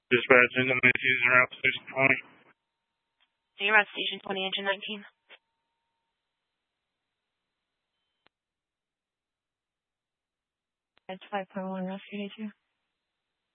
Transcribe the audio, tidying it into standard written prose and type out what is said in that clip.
Dispatch engine 19 is around station 20. So you're at station 20, engine 19. That's 5.1 rescue 2.